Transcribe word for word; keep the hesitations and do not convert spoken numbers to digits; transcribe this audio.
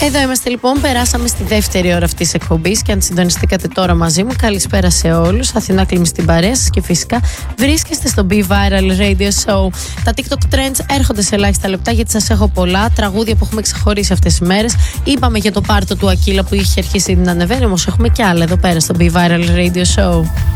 Εδώ είμαστε λοιπόν, περάσαμε στη δεύτερη ώρα αυτής της εκπομπής και αν συντονιστήκατε τώρα μαζί μου, καλησπέρα σε όλους. Αθηνά Κλίμη στην παρέα σας και φυσικά βρίσκεστε στο Be Viral Radio Show. Τα TikTok Trends έρχονται σε ελάχιστα λεπτά γιατί σας έχω πολλά τραγούδια που έχουμε ξεχωρίσει αυτές τις μέρες. Είπαμε για το πάρτο του Ακύλα που είχε αρχίσει να ανεβαίνει, όμως έχουμε και άλλα εδώ πέρα στο Be Viral Radio Show.